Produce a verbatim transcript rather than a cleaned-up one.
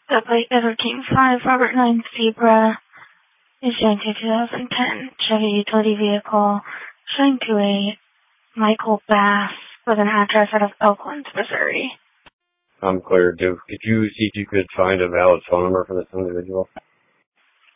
The plate number King five, Robert nine Zebra, is showing to twenty ten Chevy utility vehicle, showing to a Michael Bass with an address out of Oakland, Missouri. I'm clear. Do, could you see if you could find a valid phone number for this individual?